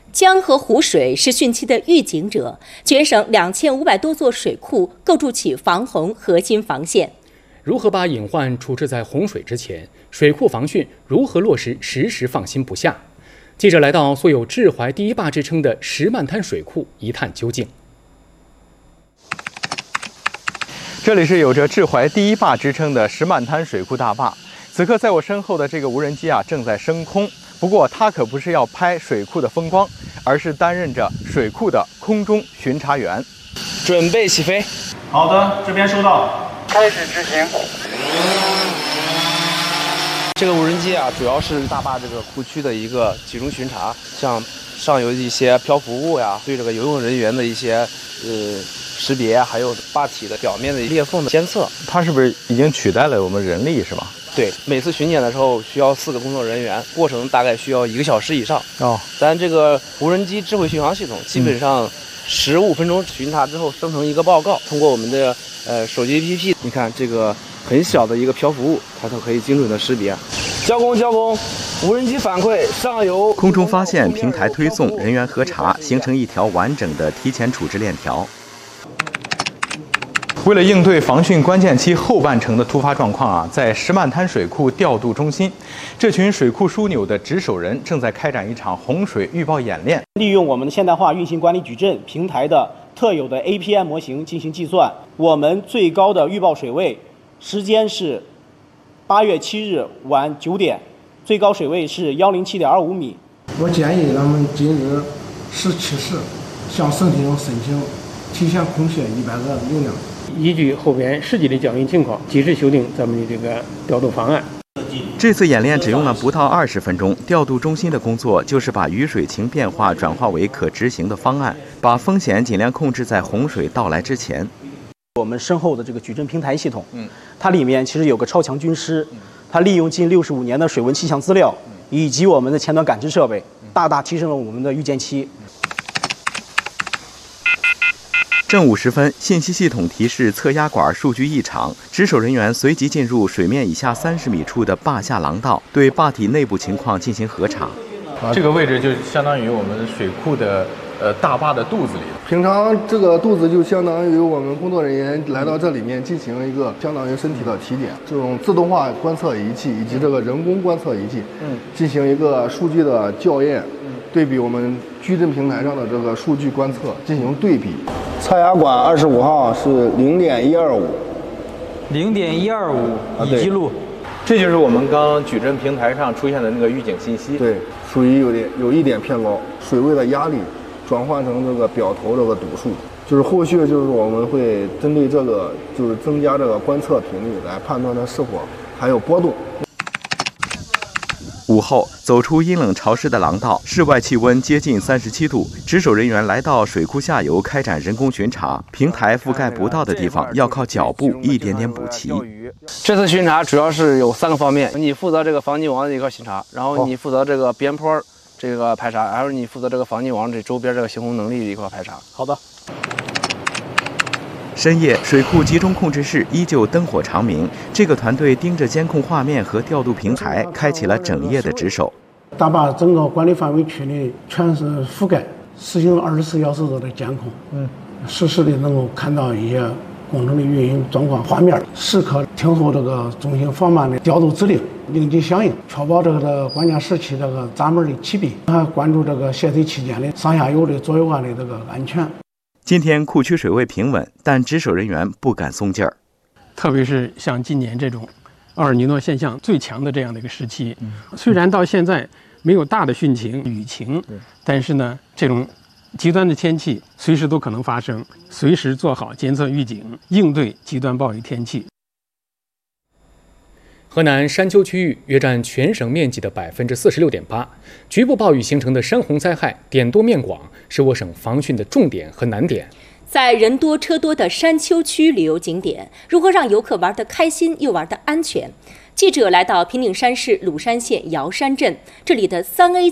江和湖水是汛期的预警者，全省2500多座水库构筑起防洪核心防线。 如何把隐患处置在洪水之前？水库防汛如何落实时时放心不下？记者来到素有治淮第一坝之称的石漫滩水库一探究竟。 这里是有着治淮第一坝之称的石漫滩水库大坝。此刻在我身后的这个无人机正在升空，不过它可不是要拍水库的风光，而是担任着水库的空中巡查员。 准备起飞。 好的，这边收到， 开始执行。 这个无人机主要是大坝这个库区的一个集中巡查，像上游一些漂浮物对这个游泳人员的一些识别，还有坝体的表面的裂缝的监测。 它是不是已经取代了我们人力是吧？ 对，每次巡检的时候需要4个工作人员，过程大概需要1个小时以上。但这个无人机智慧巡航系统基本上15分钟巡查之后生成一个报告，通过我们的手机 APP， 你看这个很小的一个漂浮物，它都可以精准的识别。交工，无人机反馈上游空中发现，平台推送，人员核查，形成一条完整的提前处置链条。为了应对防汛关键期后半程的突发状况在石漫滩水库调度中心，这群水库枢纽的值守人正在开展一场洪水预报演练。 利用我们的现代化运行管理矩阵平台的特有的 API 模型进行计算，我们最高的预报水位时间是8月7日晚9点，最高水位是107.25米。 我建议咱们今日17时向省厅申请提前空卸100个流量。 依据后边实际的交运情况，及时修订咱们的这个调度方案。 这次演练只用了不到20分钟，调度中心的工作就是把雨水情变化转化为可执行的方案，把风险尽量控制在洪水到来之前。 我们身后的这个矩阵平台系统，它里面其实有个超强军师，它利用近65年的水文气象资料以及我们的前端感知设备，大大提升了我们的预见期。 正午时分，信息系统提示测压管数据异常，值守人员随即进入水面以下30米处的坝下廊道，对坝体内部情况进行核查。这个位置就相当于我们水库的大坝的肚子里。 平常这个肚子就相当于我们工作人员来到这里面进行一个相当于身体的体检，这种自动化观测仪器以及这个人工观测仪器，进行一个数据的校验，对比我们矩阵平台上的这个数据观测进行对比。 测压管25号是0.125，0.125 已记录。这就是我们刚矩阵平台上出现的那个预警信息。 对，属于有一点偏高，水位的压力转换成这个表头这个读数，就是后续就是我们会针对这个就是增加这个观测频率来判断它是否还有波动。 午后，走出阴冷潮湿的廊道，室外气温接近37度。值守人员来到水库下游开展人工巡查，平台覆盖不到的地方要靠脚步一点点补齐。 这次巡查主要是有3个方面，你负责这个防溺网的一块巡查，然后你负责这个边坡这个排查，还有你负责这个防溺网这周边这个行洪能力的一块排查。 好的。 深夜，水库集中控制室依旧灯火长明。这个团队盯着监控画面和调度平台，开启了整夜的值守。 大坝整个管理范围区内全是覆盖，实行24小时的监控，实时的能够看到一些工程的运营状况画面，时刻听候这个中心防办的调度指令，应急响应，确保这个的关键时期这个闸门的启闭，还关注这个泄水期间的上下游的左右岸的这个安全。 今天库区水位平稳，但值守人员不敢松劲儿。 特别是像今年这种厄尔尼诺现象最强的这样的一个时期，虽然到现在没有大的汛情、雨情，但是呢，这种极端的天气随时都可能发生，随时做好监测预警，应对极端暴雨天气。 河南山丘区域约占全省面积的46.8%，局部暴雨形成的山洪灾害点多面广，是我省防汛的重点和难点。 在人多车多的山丘区旅游景点，如何让游客玩得开心又玩得安全？记者来到平顶山市鲁山县瑶山镇，这里的3A